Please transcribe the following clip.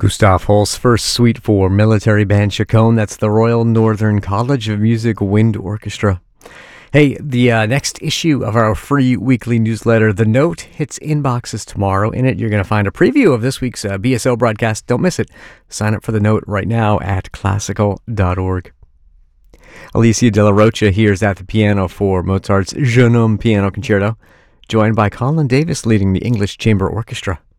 Gustav Holst's first suite for military band Chaconne. That's the Royal Northern College of Music Wind Orchestra. Hey, the next issue of our free weekly newsletter, The Note, hits inboxes tomorrow. In it, you're going to find a preview of this week's BSO broadcast. Don't miss it. Sign up for The Note right now at classical.org. Alicia De La Rocha here is at the piano for Mozart's Jeune Homme Piano Concerto, joined by Colin Davis leading the English Chamber Orchestra.